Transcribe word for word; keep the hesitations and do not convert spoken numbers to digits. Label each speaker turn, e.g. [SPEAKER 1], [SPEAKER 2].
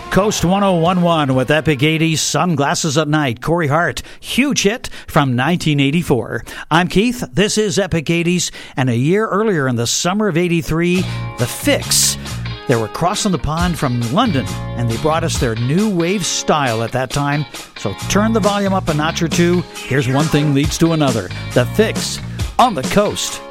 [SPEAKER 1] Coast one oh one one with Epic eighties, Sunglasses at Night, Corey Hart. Huge hit from nineteen eighty-four. I'm Keith. This is Epic eighties. And a year earlier in the summer of eighty-three, The Fix. They were crossing the pond from London, and they brought us their new wave style at that time. So turn the volume up a notch or two. Here's one thing leads to another. The Fix on the Coast.